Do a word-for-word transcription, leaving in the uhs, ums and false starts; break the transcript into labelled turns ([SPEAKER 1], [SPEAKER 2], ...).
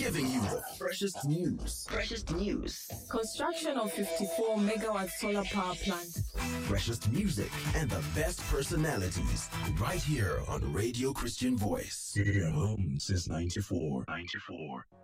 [SPEAKER 1] giving you the freshest news. Freshest news.
[SPEAKER 2] Construction of fifty-four megawatt solar power plant.
[SPEAKER 1] Freshest music and the best personalities. Right here on Radio Christian Voice.
[SPEAKER 3] Here home since ninety-four. ninety-four.